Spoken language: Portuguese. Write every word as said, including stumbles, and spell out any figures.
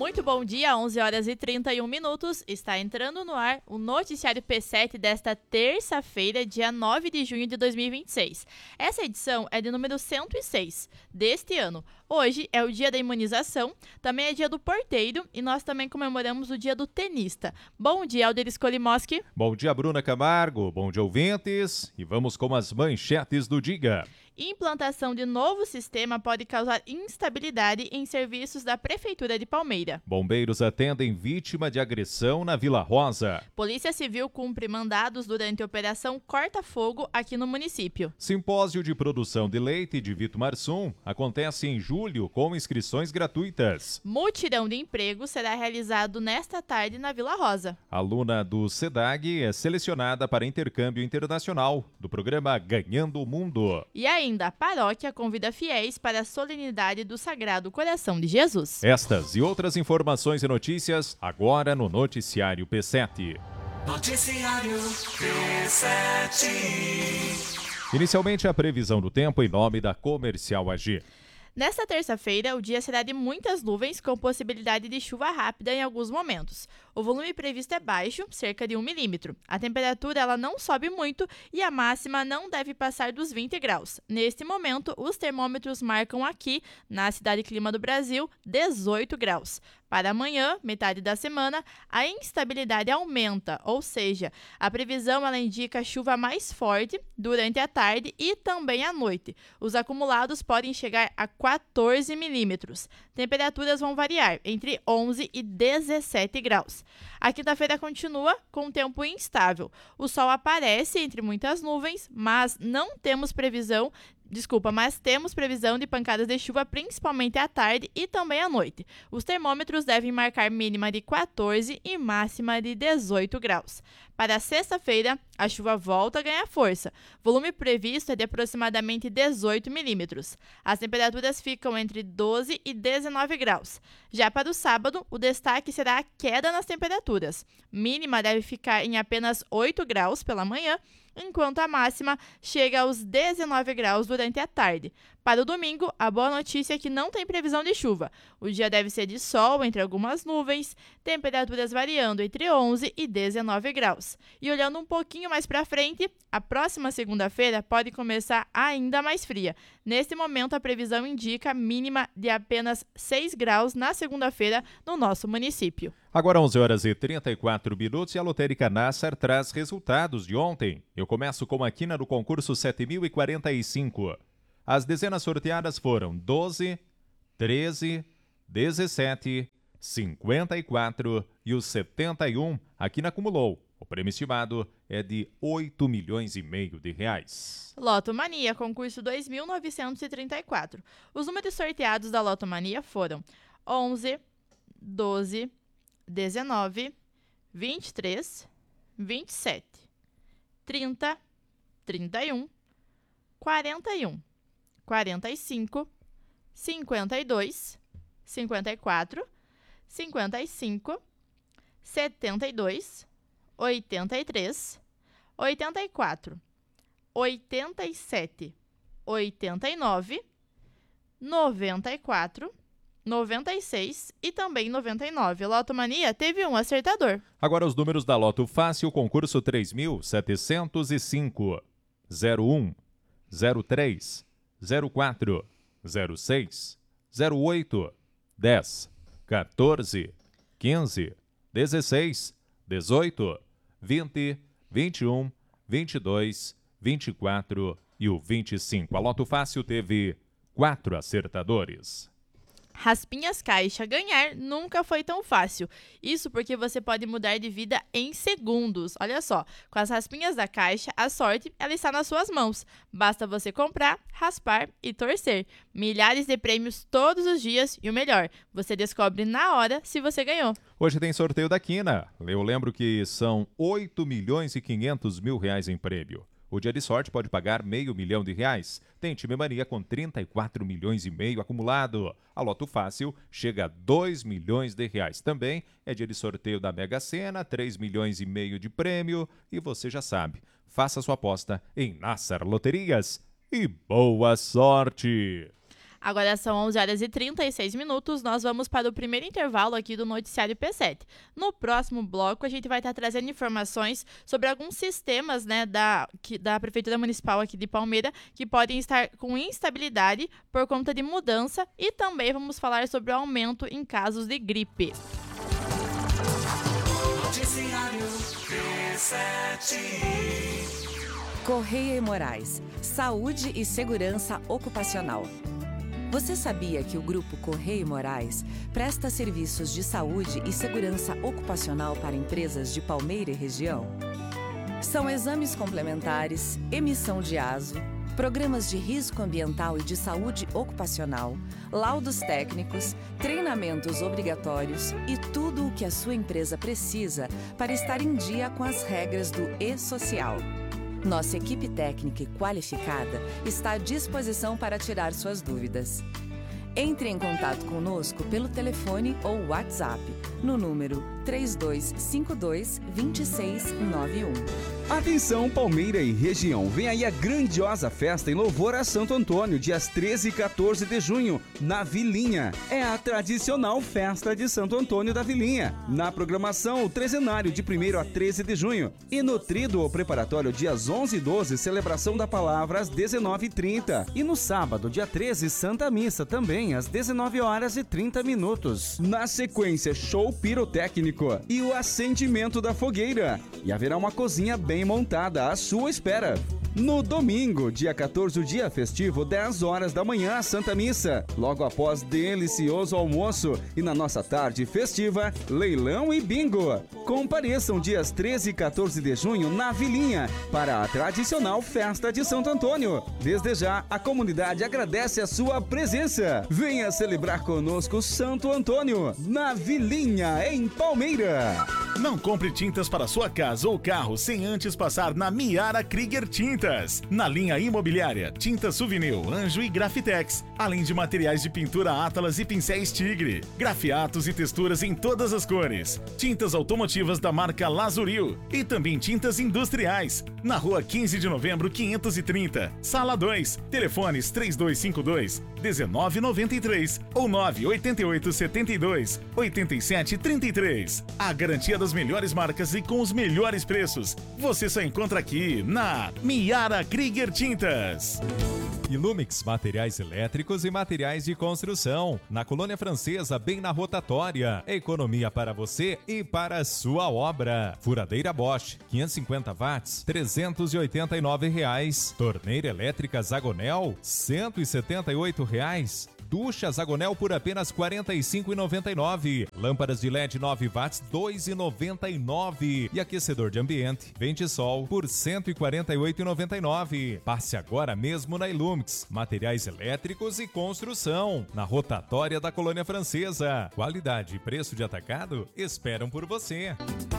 Muito bom dia, onze horas e trinta e um minutos. Está entrando no ar o noticiário P sete desta terça-feira, dia nove de junho de dois mil e vinte e seis. Essa edição é de número cento e seis deste ano. Hoje é o dia da imunização, também é dia do porteiro e nós também comemoramos o dia do tenista. Bom dia, Alderis Kolimoski. Bom dia, Bruna Camargo. Bom dia, ouvintes. E vamos com as manchetes do dia. Implantação de novo sistema pode causar instabilidade em serviços da Prefeitura de Palmeira. Bombeiros atendem vítima de agressão na Vila Rosa. Polícia Civil cumpre mandados durante a Operação Corta Fogo aqui no município. Simpósio de produção de leite de Vitomarsum acontece em julho com inscrições gratuitas. Mutirão de emprego será realizado nesta tarde na Vila Rosa. Aluna do SEDAG é selecionada para intercâmbio internacional do programa Ganhando o Mundo. E ainda a paróquia convida fiéis para a solenidade do Sagrado Coração de Jesus. Estas e outras informações e notícias agora no Noticiário P sete. Noticiário P sete. Inicialmente a previsão do tempo em nome da Comercial A G. Nesta terça-feira, o dia será de muitas nuvens com possibilidade de chuva rápida em alguns momentos. O volume previsto é baixo, cerca de um milímetro. A temperatura ela não sobe muito e a máxima não deve passar dos vinte graus. Neste momento, os termômetros marcam aqui, na Cidade Clima do Brasil, dezoito graus. Para amanhã, metade da semana, a instabilidade aumenta, ou seja, a previsão ela indica chuva mais forte durante a tarde e também à noite. Os acumulados podem chegar a quatorze milímetros. Temperaturas vão variar entre onze e dezessete graus. A quinta-feira continua com tempo instável. O sol aparece entre muitas nuvens, mas não temos previsão Desculpa, mas temos previsão de pancadas de chuva principalmente à tarde e também à noite. Os termômetros devem marcar mínima de quatorze e máxima de dezoito graus. Para sexta-feira, a chuva volta a ganhar força. Volume previsto é de aproximadamente dezoito milímetros. As temperaturas ficam entre doze e dezenove graus. Já para o sábado, o destaque será a queda nas temperaturas. Mínima deve ficar em apenas oito graus pela manhã, enquanto a máxima chega aos dezenove graus durante a tarde. Para o domingo, a boa notícia é que não tem previsão de chuva. O dia deve ser de sol entre algumas nuvens, temperaturas variando entre onze e dezenove graus. E olhando um pouquinho mais para frente, a próxima segunda-feira pode começar ainda mais fria. Neste momento, a previsão indica mínima de apenas seis graus na segunda-feira no nosso município. Agora onze horas e trinta e quatro minutos e a Lotérica Nassar traz resultados de ontem. Eu começo com a quina do concurso sete mil e quarenta e cinco. As dezenas sorteadas foram doze, treze, dezessete, cinquenta e quatro e o setenta e um. A quina acumulou. O prêmio estimado é de oito milhões e meio de reais. Loto Mania, concurso dois mil novecentos e trinta e quatro. Os números sorteados da Loto Mania foram onze, doze, dezenove, vinte e três, vinte e sete, trinta, trinta e um, quarenta e um, quarenta e cinco, cinquenta e dois, cinquenta e quatro, cinquenta e cinco, setenta e dois, oitenta e três, oitenta e quatro, oitenta e sete, oitenta e nove, noventa e quatro, noventa e seis e também noventa e nove. Loto Mania teve um acertador. Agora os números da Loto Fácil, concurso três mil setecentos e cinco. zero um, zero três, zero quatro, zero seis, zero oito, dez, quatorze, quinze, dezesseis, dezoito, vinte, vinte e um, vinte e dois, vinte e quatro e o vinte e cinco. A Loto Fácil teve quatro acertadores. Raspinhas Caixa, ganhar nunca foi tão fácil. Isso porque você pode mudar de vida em segundos. Olha só, com as Raspinhas da Caixa, a sorte ela está nas suas mãos. Basta você comprar, raspar e torcer. Milhares de prêmios todos os dias e o melhor, você descobre na hora se você ganhou. Hoje tem sorteio da quina. Eu lembro que são oito milhões e quinhentos mil reais em prêmio. O dia de sorte pode pagar meio milhão de reais. Tem Time Mania com trinta e quatro milhões e meio acumulado. A Loto Fácil chega a dois milhões de reais. Também é dia de sorteio da Mega Sena, três milhões e meio de prêmio. E você já sabe, faça sua aposta em Nassar Loterias e boa sorte! Agora são onze horas e trinta e seis minutos, nós vamos para o primeiro intervalo aqui do Noticiário P sete. No próximo bloco, a gente vai estar trazendo informações sobre alguns sistemas, né, da, que, da Prefeitura Municipal aqui de Palmeira que podem estar com instabilidade por conta de mudança e também vamos falar sobre o aumento em casos de gripe. Noticiário P sete. Correia e Moraes, Saúde e Segurança Ocupacional. Você sabia que o Grupo Correia e Moraes presta serviços de saúde e segurança ocupacional para empresas de Palmeira e região? São exames complementares, emissão de aso, programas de risco ambiental e de saúde ocupacional, laudos técnicos, treinamentos obrigatórios e tudo o que a sua empresa precisa para estar em dia com as regras do E-Social. Nossa equipe técnica e qualificada está à disposição para tirar suas dúvidas. Entre em contato conosco pelo telefone ou WhatsApp no número três dois cinco dois, dois seis nove um. Atenção Palmeira e região, vem aí a grandiosa festa em louvor a Santo Antônio, dias treze e quatorze de junho, na Vilinha. É a tradicional festa de Santo Antônio da Vilinha. Na programação, o trezenário de primeiro a treze de junho. E no tríduo preparatório, dias onze e doze, celebração da palavra às dezenove e trinta. E no sábado, dia treze, Santa Missa, também às dezenove horas e trinta minutos. Na sequência, show pirotécnico e o acendimento da fogueira. E haverá uma cozinha bem montada à sua espera. No domingo, dia quatorze, o dia festivo, dez horas da manhã, a Santa Missa. Logo após delicioso almoço e na nossa tarde festiva, leilão e bingo. Compareçam dias treze e quatorze de junho na Vilinha para a tradicional festa de Santo Antônio. Desde já, a comunidade agradece a sua presença. Venha celebrar conosco Santo Antônio, na Vilinha, em Palmeira. Não compre tintas para sua casa ou carro sem antes passar na Miara Krieger Tintas. Na linha imobiliária, tinta Souvenir, Anjo e Grafitex, além de materiais de pintura Atlas e pincéis Tigre, grafiatos e texturas em todas as cores, tintas automotivas da marca Lazuril e também tintas industriais. Na rua quinze de novembro, quinhentos e trinta, sala dois, telefones três dois cinco dois, um nove nove três ou nove oito oito sete dois, oito sete três três. A garantia das melhores marcas e com os melhores preços. Você só encontra aqui na Miara Krieger Tintas. Ilumix, materiais elétricos e materiais de construção. Na Colônia Francesa, bem na rotatória. Economia para você e para a sua obra. Furadeira Bosch, quinhentos e cinquenta watts, trezentos e oitenta e nove reais. Torneira elétrica Zagonel, cento e setenta e oito reais. Ducha Zagonel por apenas quarenta e cinco reais e noventa e nove centavos. Lâmpadas de L E D nove watts, dois reais e noventa e nove centavos. E aquecedor de ambiente Ventisol por cento e quarenta e oito reais e noventa e nove centavos. Passe agora mesmo na Ilumix. Materiais elétricos e construção. Na rotatória da Colônia Francesa. Qualidade e preço de atacado esperam por você.